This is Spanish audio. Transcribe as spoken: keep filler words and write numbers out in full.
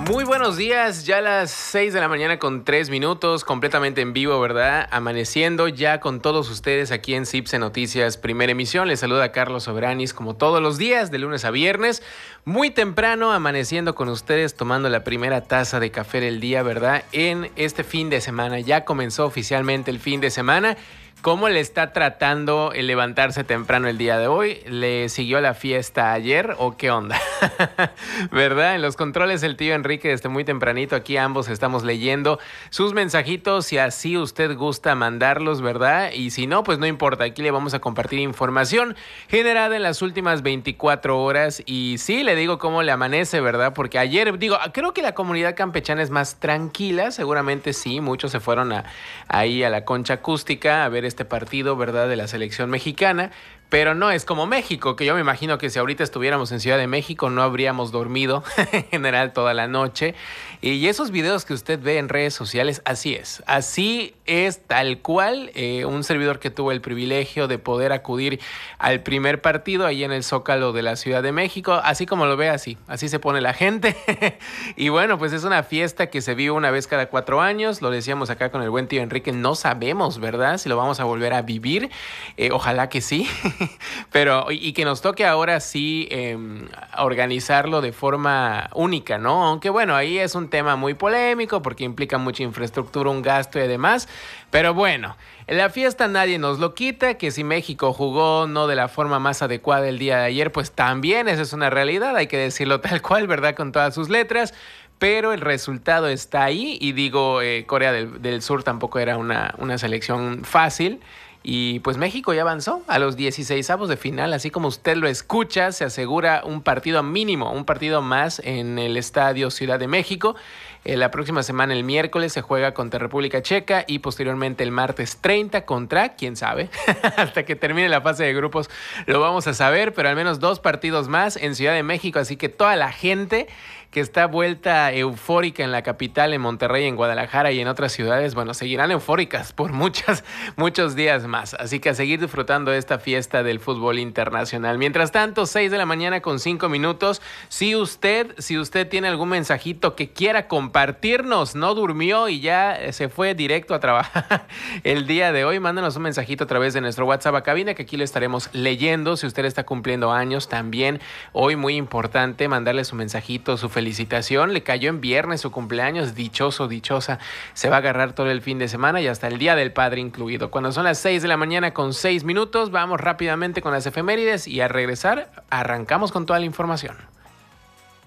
Muy buenos días, ya a las seis de la mañana con tres minutos, completamente en vivo, ¿verdad? Amaneciendo ya con todos ustedes aquí en Cipse Noticias, primera emisión. Les saluda Carlos Sobranis como todos los días, de lunes a viernes, muy temprano, amaneciendo con ustedes, tomando la primera taza de café del día, ¿verdad? En este fin de semana, ya comenzó oficialmente el fin de semana. ¿Cómo le está tratando el levantarse temprano el día de hoy? ¿Le siguió la fiesta ayer o qué onda? ¿Verdad? En los controles el tío Enrique desde muy tempranito. Aquí ambos estamos leyendo sus mensajitos si así usted gusta mandarlos, ¿verdad? Y si no, pues no importa. Aquí le vamos a compartir información generada en las últimas veinticuatro horas. Y sí, le digo cómo le amanece, ¿verdad? Porque ayer, digo, creo que la comunidad campechana es más tranquila. Seguramente sí, muchos se fueron a, ahí a la concha acústica a ver este partido, ¿verdad? De la selección mexicana. Pero no es como México, que yo me imagino que si ahorita estuviéramos en Ciudad de México no habríamos dormido en general toda la noche. Y esos videos que usted ve en redes sociales, así es. Así es tal cual. Eh, un servidor que tuvo el privilegio de poder acudir al primer partido ahí en el Zócalo de la Ciudad de México. Así como lo ve, así. Así se pone la gente. Y bueno, pues es una fiesta que se vive una vez cada cuatro años. Lo decíamos acá con el buen tío Enrique. No sabemos, ¿verdad? Si lo vamos a volver a vivir. Eh, ojalá que sí. Pero, y, y que nos toque ahora sí eh, organizarlo de forma única, ¿no? Aunque bueno, ahí es un tema muy polémico porque implica mucha infraestructura, un gasto y demás. Pero bueno, en la fiesta nadie nos lo quita, que si México jugó no de la forma más adecuada el día de ayer, pues también esa es una realidad, hay que decirlo tal cual, ¿verdad? Con todas sus letras. Pero el resultado está ahí y digo, eh, Corea del, del Sur tampoco era una, una selección fácil. Y pues México ya avanzó a los dieciseisavos de final, así como usted lo escucha, se asegura un partido mínimo, un partido más en el Estadio Ciudad de México. Eh, la próxima semana, el miércoles, se juega contra República Checa y posteriormente el martes treinta contra, quién sabe, hasta que termine la fase de grupos lo vamos a saber, pero al menos dos partidos más en Ciudad de México, así que toda la gente que está vuelta eufórica en la capital, en Monterrey, en Guadalajara y en otras ciudades, bueno, seguirán eufóricas por muchas, muchos días más. Así que a seguir disfrutando de esta fiesta del fútbol internacional. Mientras tanto, seis de la mañana con cinco minutos. Si usted, si usted tiene algún mensajito que quiera compartirnos, no durmió y ya se fue directo a trabajar el día de hoy, mándanos un mensajito a través de nuestro WhatsApp a cabina, que aquí lo estaremos leyendo. Si usted está cumpliendo años también, hoy muy importante mandarle su mensajito, su felicitación. Felicitación, le cayó en viernes su cumpleaños, dichoso, dichosa, se va a agarrar todo el fin de semana y hasta el Día del Padre incluido. Cuando son las seis de la mañana con seis minutos, vamos rápidamente con las efemérides y al regresar arrancamos con toda la información.